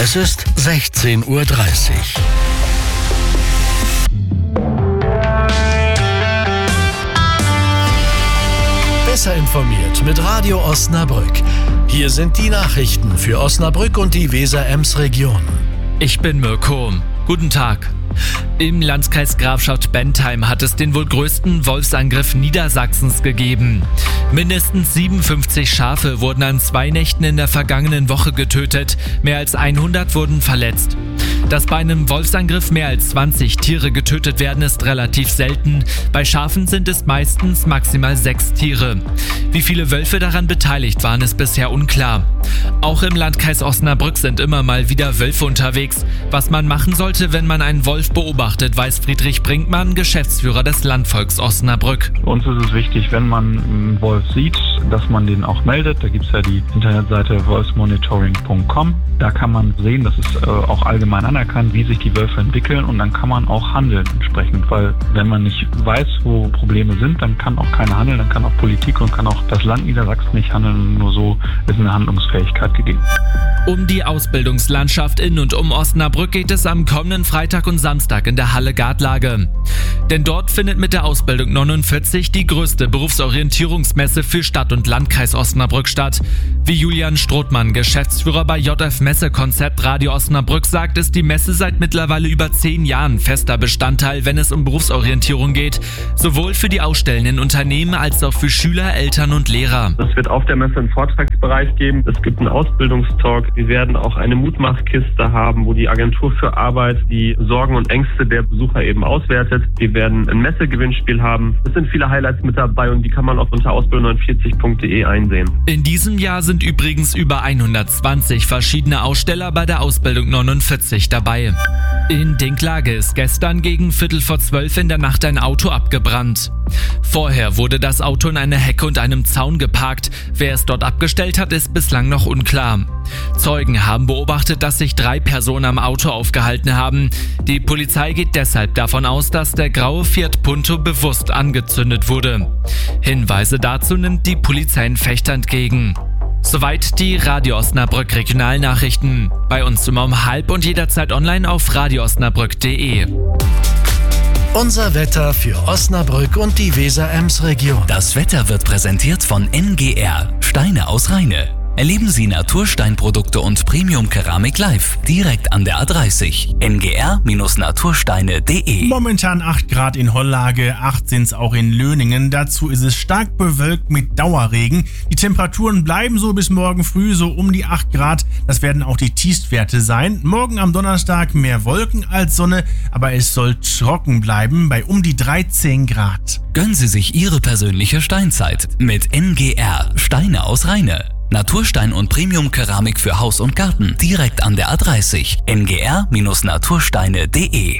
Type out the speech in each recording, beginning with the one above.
Es ist 16:30 Uhr. Besser informiert mit Radio Osnabrück. Hier sind die Nachrichten für Osnabrück und die Weser-Ems-Region. Ich bin Mirko. Guten Tag. Im Landkreis Grafschaft-Bentheim hat es den wohl größten Wolfsangriff Niedersachsens gegeben. Mindestens 57 Schafe wurden an 2 Nächten in der vergangenen Woche getötet. Mehr als 100 wurden verletzt. Dass bei einem Wolfsangriff mehr als 20 Tiere getötet werden, ist relativ selten. Bei Schafen sind es meistens maximal 6 Tiere. Wie viele Wölfe daran beteiligt waren, ist bisher unklar. Auch im Landkreis Osnabrück sind immer mal wieder Wölfe unterwegs. Was man machen sollte, wenn man einen Wolf beobachtet, weiß Friedrich Brinkmann, Geschäftsführer des Landvolks Osnabrück. Für uns ist es wichtig, wenn man einen Wolf sieht, dass man den auch meldet. Da gibt es ja die Internetseite wolfsmonitoring.com. Da kann man sehen, das ist auch allgemein anerkannt, wie sich die Wölfe entwickeln, und dann kann man auch handeln entsprechend. Weil wenn man nicht weiß, wo Probleme sind, dann kann auch keiner handeln, dann kann auch Politik und kann auch das Land Niedersachsen nicht handeln. Nur so ist eine Handlungsfähigkeit gegeben. Um die Ausbildungslandschaft in und um Osnabrück geht es am kommenden Freitag und Samstag in der Halle Gartlage. Denn dort findet mit der Ausbildung 49 die größte Berufsorientierungsmesse für Stadt- und Landkreis Osnabrück statt. Wie Julian Strothmann, Geschäftsführer bei JF Messekonzept Radio Osnabrück, sagt, ist die Messe seit mittlerweile über 10 Jahren fester Bestandteil, wenn es um Berufsorientierung geht. Sowohl für die ausstellenden Unternehmen als auch für Schüler, Eltern und Lehrer. Es wird auf der Messe einen Vortragsbereich geben. Es gibt einen Ausbildungstalk. Wir werden auch eine Mutmachkiste haben, wo die Agentur für Arbeit die Sorgen und Ängste der Besucher eben auswertet. Wir werden ein Messegewinnspiel haben. Es sind viele Highlights mit dabei und die kann man auch unter ausbildung49.de einsehen. In diesem Jahr sind übrigens über 120 verschiedene Aussteller bei der Ausbildung 49 dabei. In Dinklage ist gestern gegen 11:45 in der Nacht ein Auto abgebrannt. Vorher wurde das Auto in eine Hecke und einem Zaun geparkt. Wer es dort abgestellt hat, ist bislang noch unklar. Zeugen haben beobachtet, dass sich 3 Personen am Auto aufgehalten haben. Die Polizei geht deshalb davon aus, dass der graue Fiat Punto bewusst angezündet wurde. Hinweise dazu nimmt die Polizei in Vecht entgegen. Soweit die Radio Osnabrück Regionalnachrichten. Bei uns immer um 12:30 und jederzeit online auf radioosnabrück.de. Unser Wetter für Osnabrück und die Weser-Ems-Region. Das Wetter wird präsentiert von NGR, Steine aus Rheine. Erleben Sie Natursteinprodukte und Premium-Keramik live, direkt an der A30. ngr-natursteine.de. Momentan 8 Grad in Hollage, 8 sind's auch in Löningen. Dazu ist es stark bewölkt mit Dauerregen. Die Temperaturen bleiben so bis morgen früh, so um die 8 Grad. Das werden auch die Tiefstwerte sein. Morgen am Donnerstag mehr Wolken als Sonne, aber es soll trocken bleiben bei um die 13 Grad. Gönnen Sie sich Ihre persönliche Steinzeit mit NGR, Steine aus Rheine. Naturstein und Premium-Keramik für Haus und Garten, direkt an der A30. ngr-natursteine.de.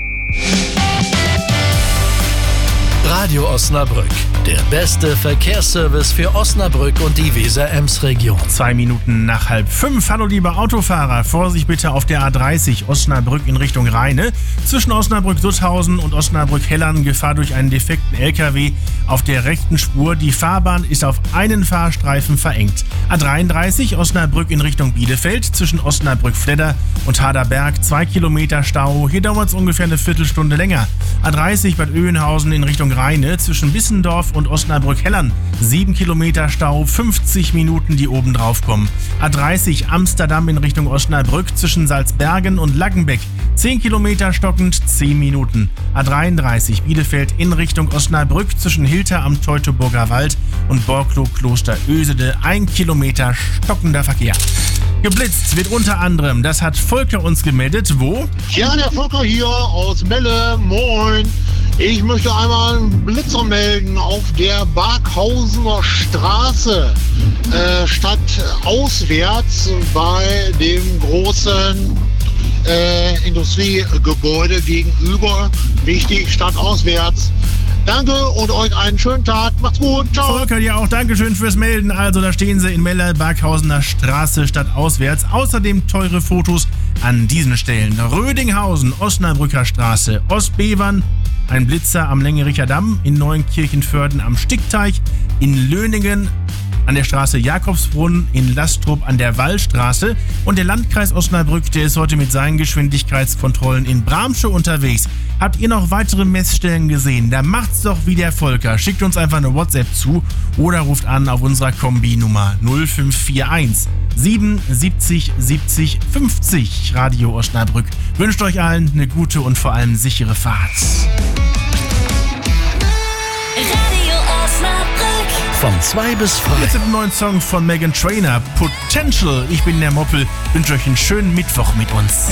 Radio Osnabrück, der beste Verkehrsservice für Osnabrück und die Weser-Ems-Region. 2 Minuten nach 4:30. Hallo liebe Autofahrer, Vorsicht bitte auf der A30 Osnabrück in Richtung Rheine. Zwischen Osnabrück-Sutthausen und Osnabrück-Hellern Gefahr durch einen defekten LKW auf der rechten Spur. Die Fahrbahn ist auf einen Fahrstreifen verengt. A33 Osnabrück in Richtung Bielefeld zwischen Osnabrück-Fledder und Haderberg 2 Kilometer Stau. Hier dauert es ungefähr eine Viertelstunde länger. A30 Bad Oeynhausen in Richtung Rheine zwischen Bissendorf und Osnabrück-Hellern 7 Kilometer Stau, 50 Minuten, die oben drauf kommen. A30 Amsterdam in Richtung Osnabrück zwischen Salzbergen und Laggenbeck 10 Kilometer stockend, 10 Minuten. A33 Bielefeld in Richtung Osnabrück zwischen Hilter am Teutoburger Wald und Borklow-Kloster Ösede 1 Kilometer stockender Verkehr. Geblitzt wird unter anderem, das hat Volker uns gemeldet, wo? Ja, der Volker hier aus Melle, moin. Ich möchte einmal einen Blitzer melden auf der Barkhausener Straße, stadtauswärts bei dem großen Industriegebäude gegenüber. Wichtig, stadtauswärts. Danke und euch einen schönen Tag. Macht's gut. Ciao. Volker, dir auch Dankeschön fürs Melden. Also da stehen sie in Melle, Barkhausener Straße, stadtauswärts. Außerdem teure Fotos an diesen Stellen. Rödinghausen, Osnabrücker Straße, Ostbevern, ein Blitzer am Längericher Damm, in Neunkirchenförden am Stickteich, in Löningen an der Straße Jakobsbrunn, in Lastrup an der Wallstraße. Und der Landkreis Osnabrück, der ist heute mit seinen Geschwindigkeitskontrollen in Bramsche unterwegs. Habt ihr noch weitere Messstellen gesehen? Da macht's doch wie der Volker. Schickt uns einfach eine WhatsApp zu oder ruft an auf unserer Kombi-Nummer 0541 77 70 50. Radio Osnabrück wünscht euch allen eine gute und vor allem sichere Fahrt. Radio Osnabrück. Von 2 bis 3. Jetzt einen neuen Song von Meghan Trainor, Potential. Ich bin der Moppel, wünsche euch einen schönen Mittwoch mit uns.